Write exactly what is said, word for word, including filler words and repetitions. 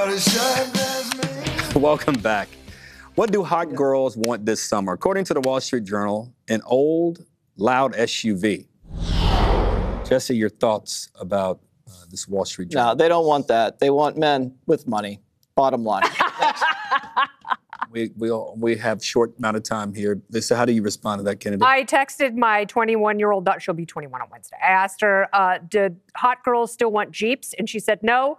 Welcome back. What do hot girls want this summer? According to the Wall Street Journal, an old, loud S U V. Jesse, your thoughts about uh, this Wall Street Journal? No, they don't want that. They want men with money. Bottom line. we we all, we have short amount of time here. Lisa, how do you respond to that, Kennedy? I texted my twenty-one-year-old daughter. She'll be twenty-one on Wednesday. I asked her, uh, did hot girls still want Jeeps? And she said no.